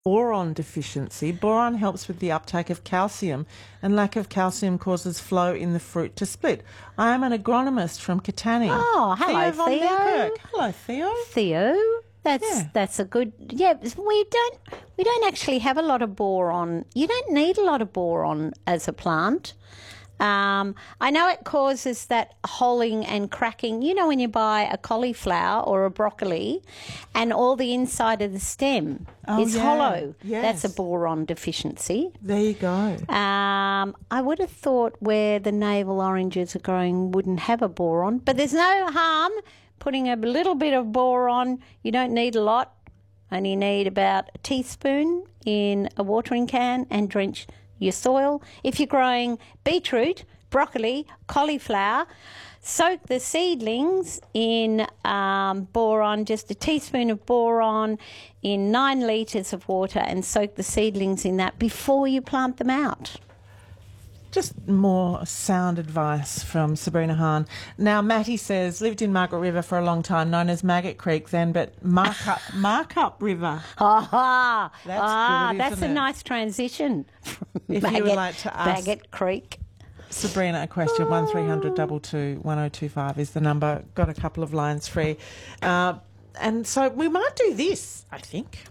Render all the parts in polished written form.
boron deficiency. Boron helps with the uptake of calcium, and lack of calcium causes flow in the fruit to split. I am an agronomist from Katanning. Oh, hello, Theo. Van Theo. Niekerk. Hello, Theo. Theo, that's a good. Yeah, we don't actually have a lot of boron. You don't need a lot of boron as a plant. I know it causes that holing and cracking. You know, when you buy a cauliflower or a broccoli and all the inside of the stem is hollow. Yes. That's a boron deficiency. There you go. I would have thought where the navel oranges are growing wouldn't have a boron, but there's no harm putting a little bit of boron. You don't need a lot. Only need about a teaspoon in a watering can and drench your soil. If you're growing beetroot, broccoli, cauliflower, soak the seedlings in boron, just a teaspoon of boron in 9 litres of water, and soak the seedlings in that before you plant them out. Just more sound advice from Sabrina Hahn. Now, Matty says, lived in Margaret River for a long time, known as Maggot Creek then, but Markup River. That's a nice transition. If you would like to ask Maggot Creek. Sabrina a question, 1300 22 1025 is the number. Got a couple of lines free. And so we might do this, I think.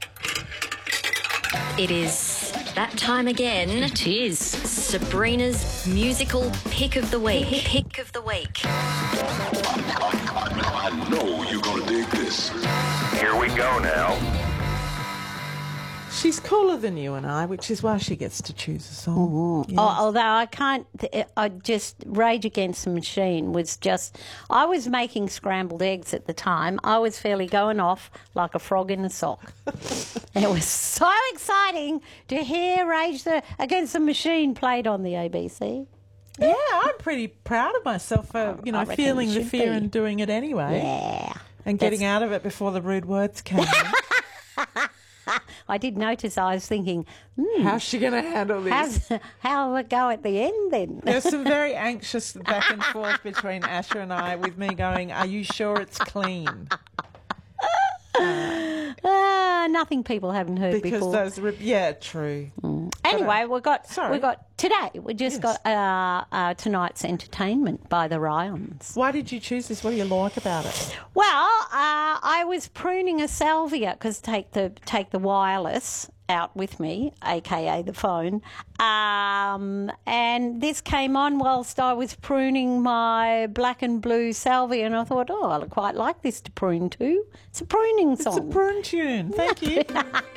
It is that time again. It is Sabrina's musical pick of the week. Pick of the week. I know you're going to dig this. Here we go now. She's cooler than you and I, which is why she gets to choose a song. Yes. Although I can't, I just, Rage Against the Machine was just, I was making scrambled eggs at the time. I was fairly going off like a frog in a sock. It was so exciting to hear Rage Against the Machine played on the ABC. Yeah, I'm pretty proud of myself for, feeling the fear and doing it anyway. Yeah. And getting out of it before the rude words came in. I did notice, I was thinking, how's she going to handle this? How will it go at the end then? There's some very anxious back and forth between Asher and I, with me going, are you sure it's clean? Nothing people haven't heard before. True. Anyway, we got today. We just got tonight's entertainment by the Ryans. Why did you choose this? What do you like about it? Well, I was pruning a salvia because take the wireless out with me, aka the phone, and this came on whilst I was pruning my black and blue salvia, and I thought, I quite like this to prune to. It's a pruning song. It's a prune tune. Thank you.